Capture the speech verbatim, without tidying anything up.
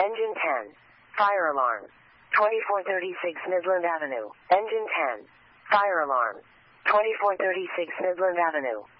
Engine ten. Fire alarm. twenty-four thirty-six Midland Avenue. Engine ten. Fire alarm. twenty-four thirty-six Midland Avenue.